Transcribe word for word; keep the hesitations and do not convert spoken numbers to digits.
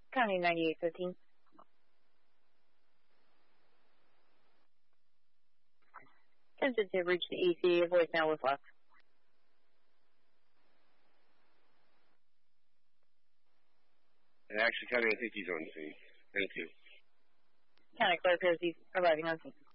County ninety-eight fifteen. Attempted to reach the E C, voicemail was left. Action County, I think he's on scene. Thank you. County Clerk, he's arriving on scene.